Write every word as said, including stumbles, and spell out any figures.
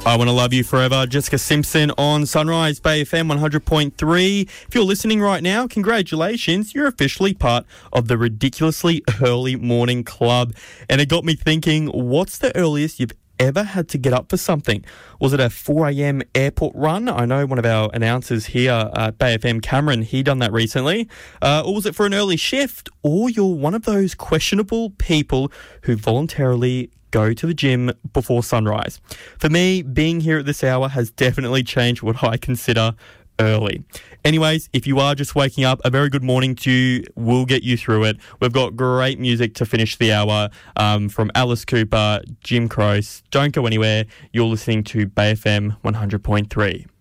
I Want to Love You Forever, Jessica Simpson on Sunrise Bay F M one hundred point three. If you're listening right now, congratulations, you're officially part of the ridiculously early morning club. And it got me thinking, what's the earliest you've ever had to get up for something? Was it a four a.m. airport run? I know one of our announcers here at Bay F M, Cameron, he done that recently. Uh, or was it for an early shift? Or you're one of those questionable people who voluntarily go to the gym before sunrise. For me, being here at this hour has definitely changed what I consider early. Anyways, if you are just waking up, a very good morning to you. We'll get you through it. We've got great music to finish the hour um, from Alice Cooper, Jim Croce. Don't go anywhere. You're listening to Bay F M one hundred point three.